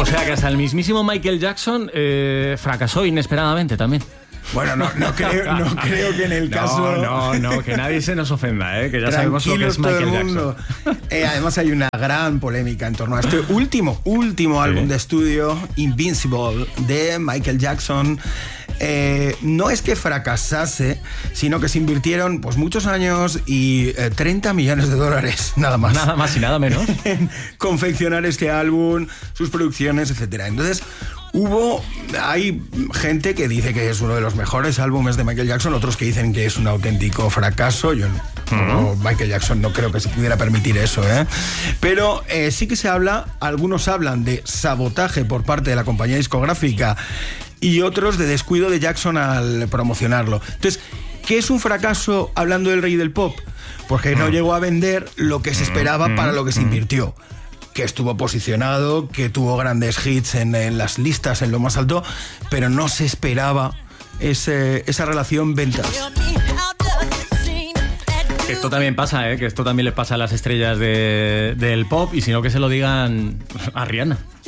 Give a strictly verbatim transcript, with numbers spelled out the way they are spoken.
O sea que hasta el mismísimo Michael Jackson eh, fracasó inesperadamente también. Bueno, no, no, creo, no creo que en el caso... No, no, no, que nadie se nos ofenda, ¿eh? Que ya sabemos lo que es Michael Jackson. Eh, además hay una gran polémica en torno a este último, último sí. álbum de estudio, Invincible, de Michael Jackson. Eh, no es que fracasase, sino que se invirtieron pues muchos años y eh, treinta millones de dólares, nada más. Nada más y nada menos. En confeccionar este álbum, sus producciones, etcétera. Entonces, hubo, hay gente que dice que es uno de los mejores álbumes de Michael Jackson, otros que dicen que es un auténtico fracaso. Yo no, uh-huh. no Michael Jackson no creo que se pudiera permitir eso, ¿eh? Pero eh, sí que se habla, algunos hablan de sabotaje por parte de la compañía discográfica y otros de descuido de Jackson al promocionarlo. Entonces, ¿qué es un fracaso hablando del rey del pop? Porque no llegó a vender lo que se esperaba para lo que se invirtió. Que estuvo posicionado, que tuvo grandes hits en, en las listas, en lo más alto, pero no se esperaba ese, esa relación ventas. Esto también pasa, ¿eh? Que esto también les pasa a las estrellas de, del pop, y si no que se lo digan a Rihanna.